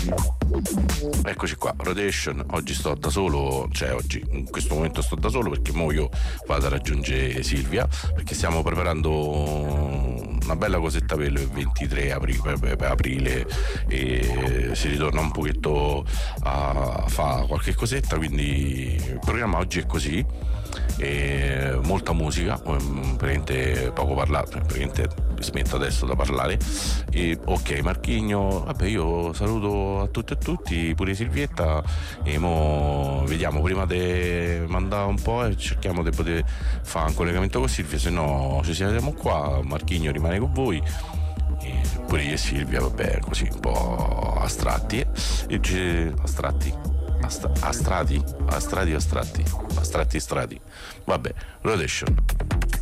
Eccoci qua, Rotation. Oggi sto da solo, cioè oggi in questo momento sto da solo perché mo io vado a raggiungere Silvia, perché stiamo preparando una bella cosetta per il 23 aprile e si ritorna un pochetto a fare qualche cosetta, quindi il programma oggi è così, e molta musica, praticamente poco parlato, praticamente smetto adesso da parlare. E ok, Marchigno, vabbè, io saluto a tutti e tutti, pure Silvietta, e mo vediamo, prima di mandare un po' e cerchiamo di poter fare un collegamento con Silvia, se no ci siamo qua, Marchigno rimane con voi e pure io e Silvia, vabbè, così un po' astratti astratti, vabbè, Rotation.